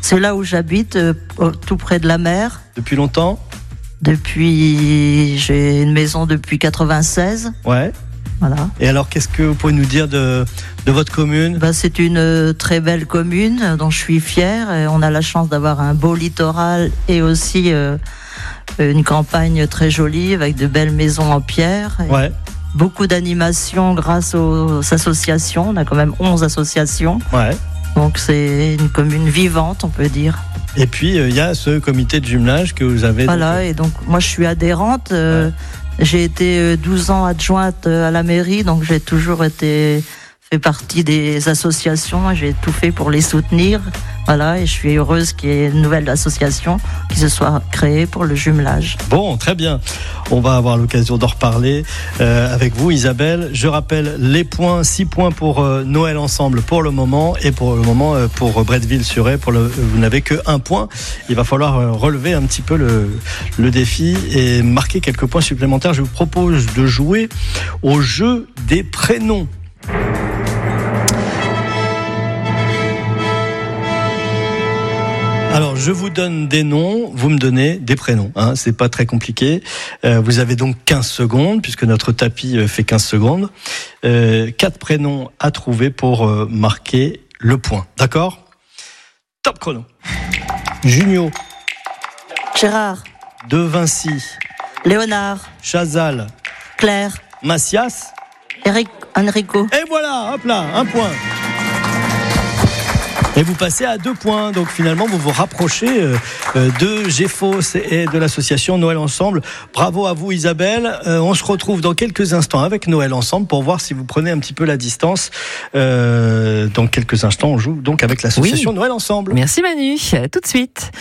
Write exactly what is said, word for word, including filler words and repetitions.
C'est là où j'habite, euh, tout près de la mer. Depuis longtemps ? Depuis, j'ai une maison depuis quatre-vingt-seize. Ouais. Voilà. Et alors, qu'est-ce que vous pouvez nous dire de, de votre commune ? Ben, c'est une très belle commune dont je suis fière. Et on a la chance d'avoir un beau littoral et aussi euh, une campagne très jolie avec de belles maisons en pierre. Ouais. Beaucoup d'animations grâce aux associations. On a quand même onze associations. Ouais. Donc c'est une commune vivante, on peut dire. Et puis, il euh, y a ce comité de jumelage que vous avez... Voilà, donc... et donc moi je suis adhérente. Euh, ouais. J'ai été douze ans adjointe à la mairie, donc j'ai toujours été fait partie des associations. J'ai tout fait pour les soutenir. Voilà, et je suis heureuse qu'il y ait une nouvelle association qui se soit créée pour le jumelage. Bon, très bien. On va avoir l'occasion d'en reparler euh, avec vous, Isabelle. Je rappelle les points, six points pour euh, Noël Ensemble pour le moment, et pour le moment euh, pour Bretteville-sur-Aie, pour le, vous n'avez que un point. Il va falloir euh, relever un petit peu le, le défi et marquer quelques points supplémentaires. Je vous propose de jouer au jeu des prénoms. Alors, je vous donne des noms, vous me donnez des prénoms. Hein, c'est pas très compliqué. Euh, vous avez donc quinze secondes, puisque notre tapis fait quinze secondes. Euh, quatre prénoms à trouver pour euh, marquer le point. D'accord ? Top chrono. Junio. Gérard. De Vinci. Léonard. Chazal. Claire. Macias. Eric. Enrico. Et voilà, hop là, un point. Et vous passez à deux points, donc finalement vous vous rapprochez de G F O S et de l'association Noël Ensemble. Bravo à vous, Isabelle. On se retrouve dans quelques instants avec Noël Ensemble pour voir si vous prenez un petit peu la distance. Dans quelques instants, on joue donc avec l'association oui. Noël Ensemble. Merci Manu, tout de suite.